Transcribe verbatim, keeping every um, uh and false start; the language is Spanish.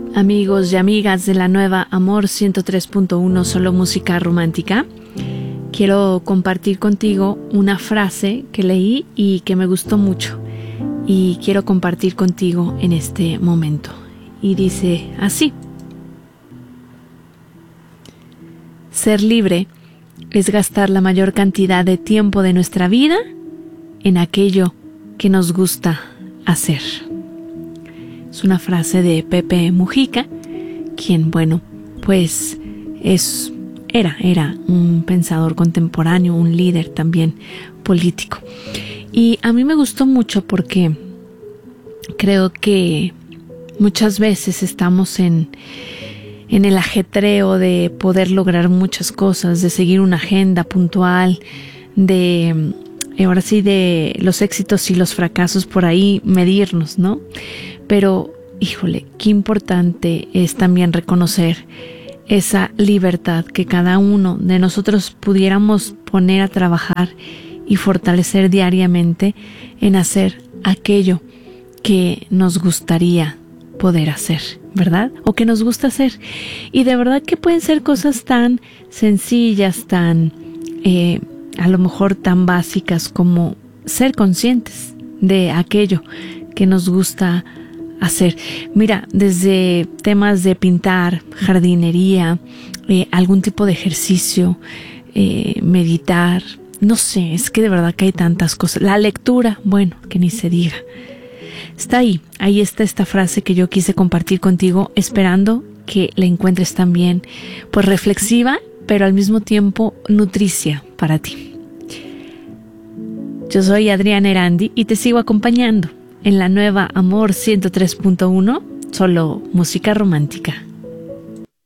Amigos y amigas de la nueva Amor ciento tres punto uno, solo música romántica, quiero compartir contigo una frase que leí y que me gustó mucho y quiero compartir contigo en este momento. Y dice así: ser libre es gastar la mayor cantidad de tiempo de nuestra vida en aquello que nos gusta hacer. Es una frase de Pepe Mujica, quien, bueno, pues es, era, era un pensador contemporáneo, un líder también político. Y a mí me gustó mucho porque creo que muchas veces estamos en, en el ajetreo de poder lograr muchas cosas, de seguir una agenda puntual, de, ahora sí, de los éxitos y los fracasos por ahí medirnos, ¿no? Pero, híjole, qué importante es también reconocer esa libertad que cada uno de nosotros pudiéramos poner a trabajar y fortalecer diariamente en hacer aquello que nos gustaría poder hacer, ¿verdad? O que nos gusta hacer. Y de verdad que pueden ser cosas tan sencillas, tan, eh, a lo mejor tan básicas como ser conscientes de aquello que nos gusta hacer. Mira, desde temas de pintar, jardinería, eh, algún tipo de ejercicio, eh, meditar, no sé, es que de verdad que hay tantas cosas. La lectura, bueno, que ni se diga. Está ahí, ahí está esta frase que yo quise compartir contigo, esperando que la encuentres también, pues reflexiva, pero al mismo tiempo nutricia para ti. Yo soy Adriana Erandi y te sigo acompañando en la nueva Amor ciento tres punto uno, solo música romántica.